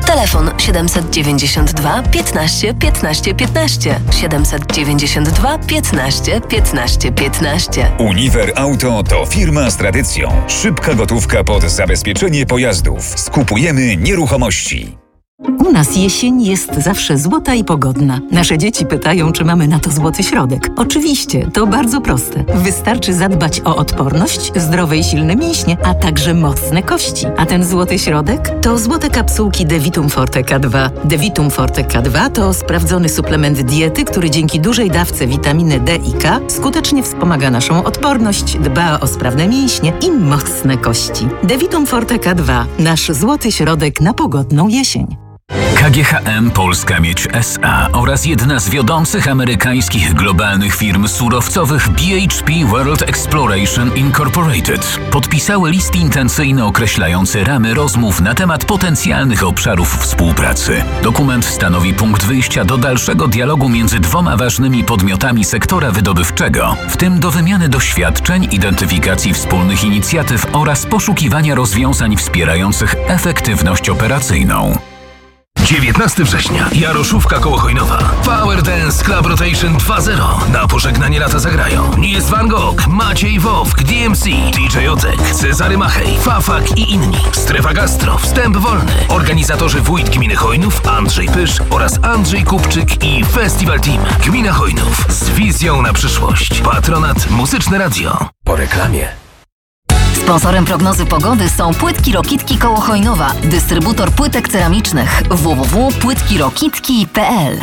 Telefon 792 15 15 15. 792 15 15 15. Uniwer Auto to firma z tradycją. Szybka gotówka pod zabezpieczenie pojazdów. Skupujemy nieruchomości. U nas jesień jest zawsze złota i pogodna. Nasze dzieci pytają, czy mamy na to złoty środek. Oczywiście, to bardzo proste. Wystarczy zadbać o odporność, zdrowe i silne mięśnie, a także mocne kości. A ten złoty środek to złote kapsułki Devitum Forte K2. Devitum Forte K2 to sprawdzony suplement diety, który dzięki dużej dawce witaminy D i K skutecznie wspomaga naszą odporność, dba o sprawne mięśnie i mocne kości. Devitum Forte K2. Nasz złoty środek na pogodną jesień. KGHM Polska Miedź S.A. oraz jedna z wiodących amerykańskich globalnych firm surowcowych BHP World Exploration Incorporated podpisały list intencyjny określający ramy rozmów na temat potencjalnych obszarów współpracy. Dokument stanowi punkt wyjścia do dalszego dialogu między dwoma ważnymi podmiotami sektora wydobywczego, w tym do wymiany doświadczeń, identyfikacji wspólnych inicjatyw oraz poszukiwania rozwiązań wspierających efektywność operacyjną. 19 września. Jaroszówka Kołochojnowa. Power Dance Club Rotation 2.0. Na pożegnanie lata zagrają Nils Van Gogh, Maciej Wowk, DMC, DJ Otek, Cezary Machej, Fafak i inni. Strefa Gastro, wstęp wolny. Organizatorzy wójt gminy Chojnów, Andrzej Pysz oraz Andrzej Kupczyk i Festival Team. Gmina Chojnów z wizją na przyszłość. Patronat Muzyczne Radio. Po reklamie. Sponsorem prognozy pogody są Płytki Rokitki koło Chojnowa. Dystrybutor płytek ceramicznych www.płytkirokitki.pl.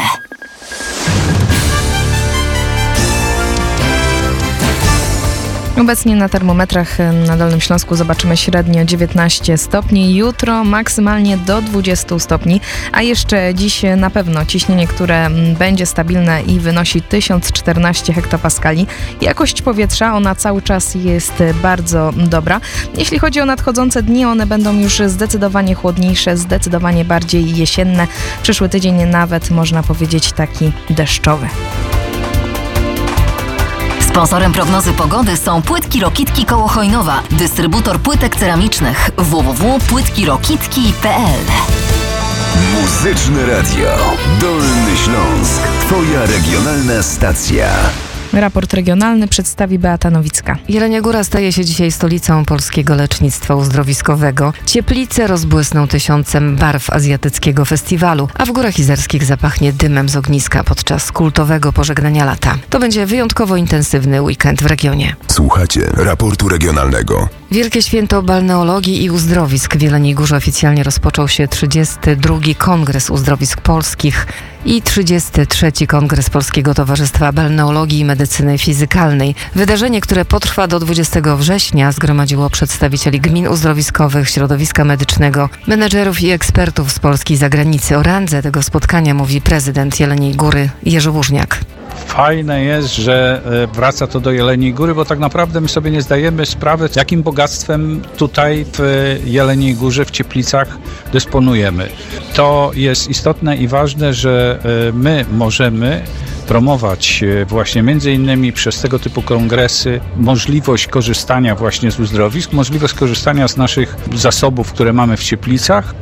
Obecnie na termometrach na Dolnym Śląsku zobaczymy średnio 19 stopni, jutro maksymalnie do 20 stopni, a jeszcze dziś na pewno ciśnienie, które będzie stabilne i wynosi 1014 hektopaskali. Jakość powietrza, ona cały czas jest bardzo dobra. Jeśli chodzi o nadchodzące dni, one będą już zdecydowanie chłodniejsze, zdecydowanie bardziej jesienne. Przyszły tydzień nawet można powiedzieć taki deszczowy. Sponsorem prognozy pogody są Płytki Rokitki koło Chojnowa. Dystrybutor płytek ceramicznych www.płytkirokitki.pl. Muzyczne Radio. Dolny Śląsk. Twoja regionalna stacja. Raport regionalny przedstawi Beata Nowicka. Jelenia Góra staje się dzisiaj stolicą polskiego lecznictwa uzdrowiskowego. Cieplice rozbłysną tysiącem barw azjatyckiego festiwalu, a w Górach Izerskich zapachnie dymem z ogniska podczas kultowego pożegnania lata. To będzie wyjątkowo intensywny weekend w regionie. Słuchacie raportu regionalnego. Wielkie Święto Balneologii i Uzdrowisk w Jeleniej Górze oficjalnie rozpoczął się 32. Kongres Uzdrowisk Polskich i 33. Kongres Polskiego Towarzystwa Balneologii i Medycyny Fizykalnej. Wydarzenie, które potrwa do 20 września, zgromadziło przedstawicieli gmin uzdrowiskowych, środowiska medycznego, menedżerów i ekspertów z Polski i zagranicy. O randze tego spotkania mówi prezydent Jeleniej Góry Jerzy Łużniak. Fajne jest, że wraca to do Jeleniej Góry, bo tak naprawdę my sobie nie zdajemy sprawy, jakim bogactwem tutaj w Jeleniej Górze, w Cieplicach dysponujemy. To jest istotne i ważne, że my możemy promować właśnie między innymi przez tego typu kongresy możliwość korzystania właśnie z uzdrowisk, możliwość korzystania z naszych zasobów, które mamy w Cieplicach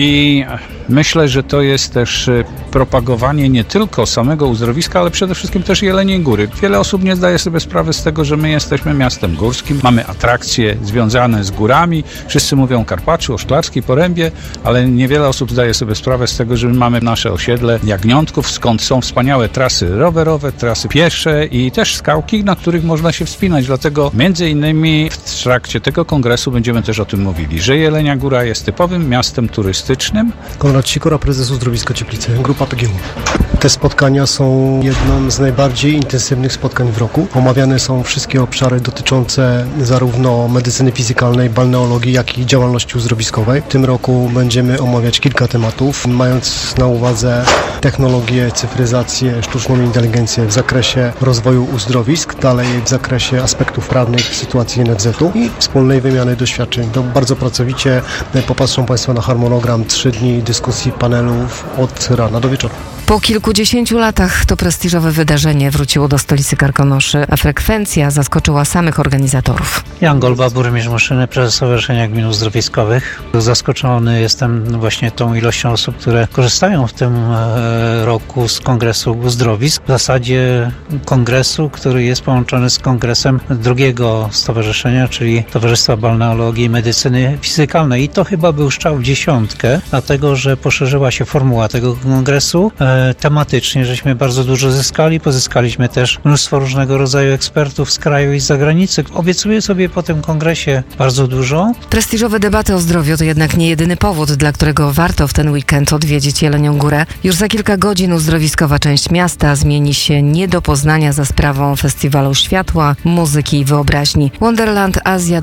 i myślę, że to jest też propagowanie nie tylko samego uzdrowiska, ale przede wszystkim też Jeleniej Góry. Wiele osób nie zdaje sobie sprawy z tego, że my jesteśmy miastem górskim, mamy atrakcje związane z górami, wszyscy mówią Karpaczu, o Szklarskiej Porębie, ale niewiele osób zdaje sobie sprawę z tego, że my mamy nasze osiedle Jagniątków, skąd są wspaniałe trasy rowerowe, trasy piesze i też skałki, na których można się wspinać. Dlatego między innymi w trakcie tego kongresu będziemy też o tym mówili, że Jelenia Góra jest typowym miastem turystycznym. Konrad Sikora, prezes Uzdrowiska Cieplice, grupa PGU. Te spotkania są jedną z najbardziej intensywnych spotkań w roku. Omawiane są wszystkie obszary dotyczące zarówno medycyny fizykalnej, balneologii, jak i działalności uzdrowiskowej. W tym roku będziemy omawiać kilka tematów, mając na uwadze technologię, cyfryzację, sztuczną inteligencję w zakresie rozwoju uzdrowisk, dalej w zakresie aspektów prawnych w sytuacji NFZ-u i wspólnej wymiany doświadczeń. To bardzo pracowicie popatrzą Państwo na harmonogram 3 dni dyskusji, panelów od rana do wieczora. wieczoru. Po kilkudziesięciu latach to prestiżowe wydarzenie wróciło do stolicy Karkonoszy, a frekwencja zaskoczyła samych organizatorów. Jan Golba, burmistrz Muszyny, prezes Stowarzyszenia Gmin Uzdrowiskowych. Zaskoczony jestem właśnie tą ilością osób, które korzystają w tym roku z Kongresu Uzdrowisk. W zasadzie kongresu, który jest połączony z kongresem drugiego stowarzyszenia, czyli Towarzystwa Balneologii i Medycyny Fizykalnej. I to chyba był strzał w dziesiątkę, dlatego że poszerzyła się formuła tego kongresu. Tematycznie żeśmy bardzo dużo zyskali. Pozyskaliśmy też mnóstwo różnego rodzaju ekspertów z kraju i z zagranicy. Obiecuję sobie po tym kongresie bardzo dużo. Prestiżowe debaty o zdrowiu to jednak nie jedyny powód, dla którego warto w ten weekend odwiedzić Jelenią Górę. Już za kilka godzin uzdrowiskowa część miasta zmieni się nie do poznania za sprawą Festiwalu Światła, Muzyki i Wyobraźni Wonderland Azja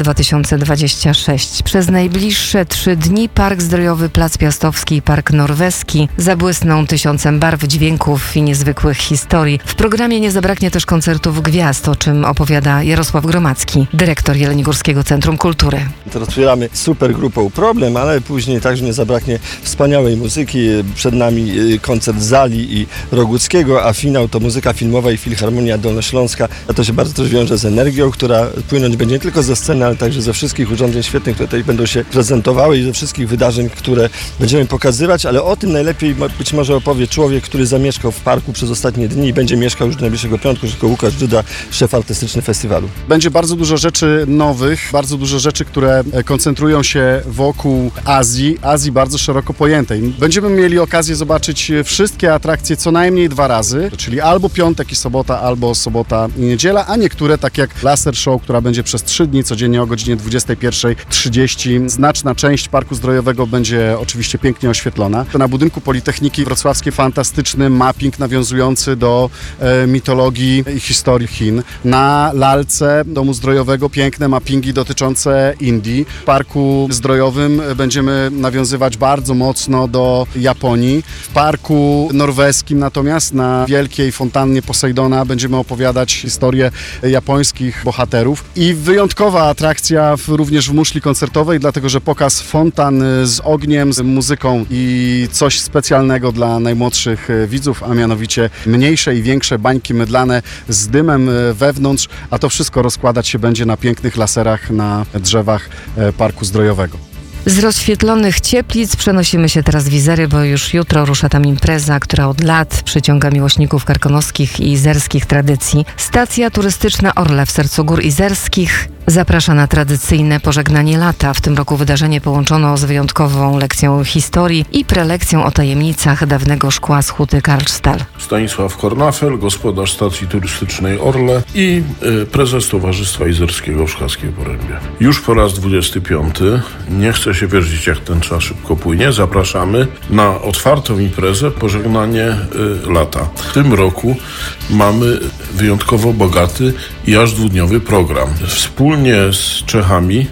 2026. Przez najbliższe 3 dni Park Zdrojowy Plac Piastowski i Park Norweski zabłysną tysiącem barw, dźwięków i niezwykłych historii. W programie nie zabraknie też koncertów gwiazd, o czym opowiada Jarosław Gromacki, dyrektor Jeleniogórskiego Centrum Kultury. Teraz otwieramy super grupą Problem, ale później także nie zabraknie wspaniałej muzyki. Przed nami koncert Zali i Roguckiego, a finał to muzyka filmowa i Filharmonia Dolnośląska. A to się bardzo też wiąże z energią, która płynąć będzie nie tylko ze sceny, ale także ze wszystkich urządzeń świetnych, które tutaj będą się prezentowały i ze wszystkich wydarzeń, które będziemy pokazywać, ale o tym najlepiej być może opowie człowiek, który zamieszkał w parku przez ostatnie dni i będzie mieszkał już do najbliższego piątku, tylko Łukasz Duda, szef artystyczny festiwalu. Będzie bardzo dużo rzeczy nowych, bardzo dużo rzeczy, które koncentrują się wokół Azji bardzo szeroko pojętej. Będziemy mieli okazję zobaczyć wszystkie atrakcje co najmniej 2 razy, czyli albo piątek i sobota, albo sobota i niedziela, a niektóre, tak jak Laser Show, która będzie przez 3 dni, codziennie o godzinie 21:30. Znaczna część Parku Zdrojowego będzie oczywiście pięknie oświetlona. Na budynku Politechniki Wrocławskiej fantastyczny mapping nawiązujący do mitologii i historii Chin. Na lalce Domu Zdrojowego piękne mappingi dotyczące Indii. W Parku Zdrojowym będziemy nawiązywać bardzo mocno do Japonii. W Parku Norweskim natomiast na wielkiej fontannie Posejdona będziemy opowiadać historię japońskich bohaterów. I wyjątkowa atrakcja również w muszli koncertowej, dlatego że pokaz fontan z ogniem, z muzyką i coś specjalnego dla najmłodszych widzów, a mianowicie mniejsze i większe bańki mydlane z dymem wewnątrz, a to wszystko rozkładać się będzie na pięknych laserach na drzewach Parku Zdrojowego. Z rozświetlonych Cieplic przenosimy się teraz w Izery, bo już jutro rusza tam impreza, która od lat przyciąga miłośników karkonoskich i izerskich tradycji. Stacja turystyczna Orle w sercu gór izerskich zaprasza na tradycyjne pożegnanie lata. W tym roku wydarzenie połączono z wyjątkową lekcją historii i prelekcją o tajemnicach dawnego szkła z huty Karlstal. Stanisław Kornafel, gospodarz stacji turystycznej Orle i prezes Towarzystwa Izerskiego w Szklarskiej Porębie. Już po raz 25. Nie chcę się wierzyć, jak ten czas szybko płynie. Zapraszamy na otwartą imprezę pożegnanie lata. W tym roku mamy wyjątkowo bogaty i aż 2-dniowy program. Wspólnie z Czechami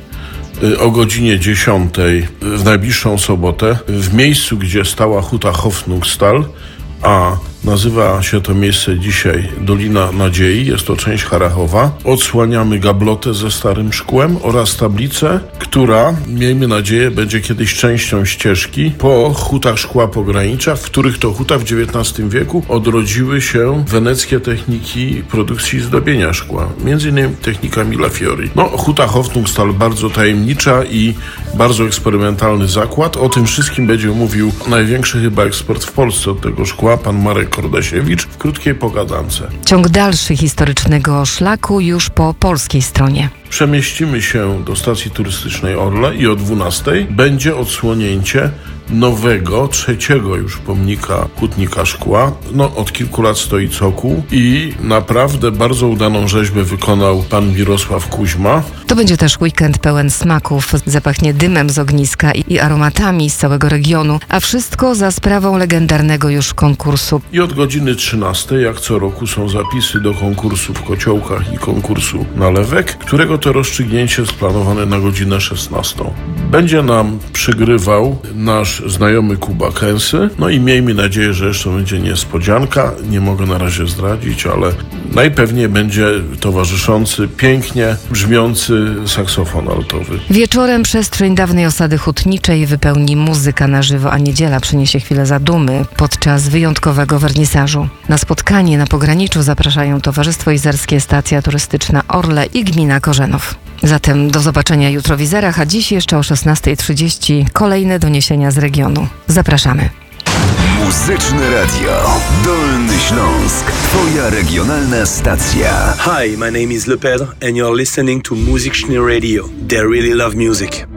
o godzinie 10 w najbliższą sobotę w miejscu, gdzie stała huta Hofnungstal, a nazywa się to miejsce dzisiaj Dolina Nadziei, jest to część Harachowa. Odsłaniamy gablotę ze starym szkłem oraz tablicę, która, miejmy nadzieję, będzie kiedyś częścią ścieżki po hutach szkła pogranicza, w których to hutach w XIX wieku odrodziły się weneckie techniki produkcji i zdobienia szkła, między innymi technika Milla Fiori. Huta Hofnungstal bardzo tajemnicza i bardzo eksperymentalny zakład. O tym wszystkim będzie mówił największy chyba ekspert w Polsce od tego szkła, pan Marek Kordasiewicz, w krótkiej pogadance. Ciąg dalszy historycznego szlaku już po polskiej stronie. Przemieścimy się do stacji turystycznej Orle i o 12:00 będzie odsłonięcie nowego, 3. już pomnika hutnika szkła. Od kilku lat stoi cokół i naprawdę bardzo udaną rzeźbę wykonał pan Mirosław Kuźma. To będzie też weekend pełen smaków, zapachnie dymem z ogniska i aromatami z całego regionu, a wszystko za sprawą legendarnego już konkursu. I od godziny 13:00, jak co roku, są zapisy do konkursu w kociołkach i konkursu nalewek, którego to rozstrzygnięcie jest planowane na godzinę 16:00. Będzie nam przygrywał nasz nasz znajomy Kuba Kęsy. No i miejmy nadzieję, że jeszcze będzie niespodzianka. Nie mogę na razie zdradzić, ale najpewniej będzie towarzyszący pięknie brzmiący saksofon altowy. Wieczorem przestrzeń dawnej osady hutniczej wypełni muzyka na żywo, a niedziela przyniesie chwilę zadumy podczas wyjątkowego wernisażu. Na spotkanie na pograniczu zapraszają Towarzystwo Izerskie, Stacja Turystyczna Orle i Gmina Korzenów. Zatem do zobaczenia jutro w Izerach, a dziś jeszcze o 16:30 kolejne doniesienia z regionu. Zapraszamy. Muzyczne Radio Dolny Śląsk. Twoja regionalna stacja. Hi, my name is Le Pedre and you're listening to Muzyczne Radio. They really love music.